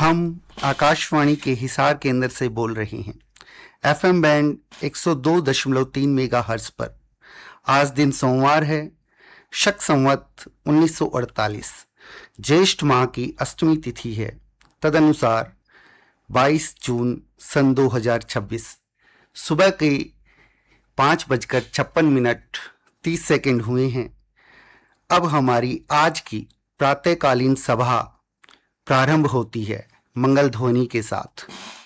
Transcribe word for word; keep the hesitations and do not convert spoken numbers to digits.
हम आकाशवाणी के हिसार केंद्र से बोल रहे हैं। एफएम बैंड एक सौ दो दशमलव तीन मेगाहर्ट्ज पर। आज दिन सोमवार है, शक संवत उन्नीस सौ अड़तालीस, ज्येष्ठ माह की अष्टमी तिथि है। तदनुसार बाईस जून सन दो हज़ार छब्बीस सुबह के पाँच बजकर छप्पन मिनट तीस सेकंड हुए हैं। अब हमारी आज की प्रातःकालीन सभा प्रारंभ होती है मंगल ध्वनि के साथ।